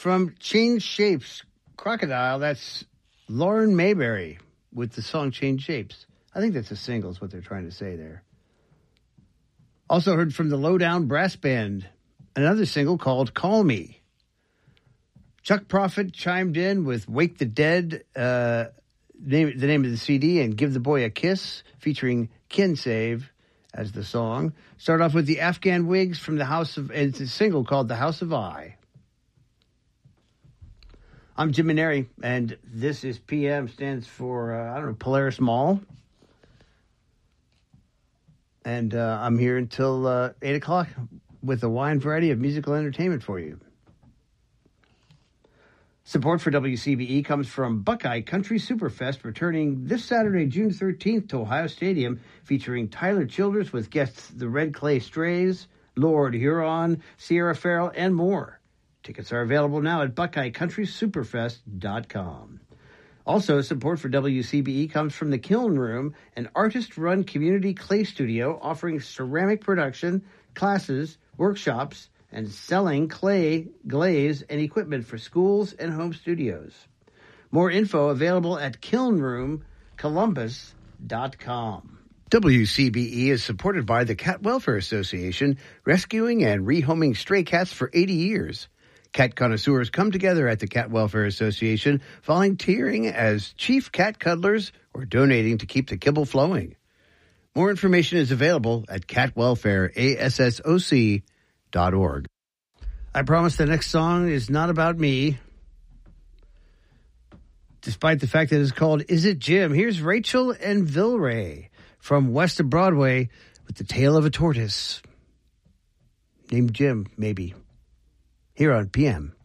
from Change Shapes, Crocodile. That's Lauren Mayberry with the song Change Shapes. I think that's a single is what they're trying to say there. Also heard from the Lowdown Brass Band, another single called Call Me. Chuck Prophet chimed in with Wake the Dead, the name of the CD, and Give the Boy a Kiss, featuring Kin Save as the song. Start off with the Afghan Wigs from the House of, and it's a single called The House of I. I'm Jim Maneri, and this is PM, stands for, Polaris Mall. And I'm here until 8 o'clock with a wide variety of musical entertainment for you. Support for WCBE comes from Buckeye Country Superfest, returning this Saturday, June 13th to Ohio Stadium, featuring Tyler Childers with guests The Red Clay Strays, Lord Huron, Sierra Farrell, and more. Tickets are available now at BuckeyeCountrySuperfest.com. Also, support for WCBE comes from the Kiln Room, an artist-run community clay studio offering ceramic production, classes, workshops, and selling clay, glaze, and equipment for schools and home studios. More info available at kilnroomcolumbus.com. WCBE is supported by the Cat Welfare Association, rescuing and rehoming stray cats for 80 years. Cat connoisseurs come together at the Cat Welfare Association, volunteering as chief cat cuddlers or donating to keep the kibble flowing. More information is available at catwelfareassoc.org. I promise the next song is not about me, despite the fact that it's called Is It Jim? Here's Rachel and Vilray from west of Broadway with the tale of a tortoise named Jim, maybe. Here on PM.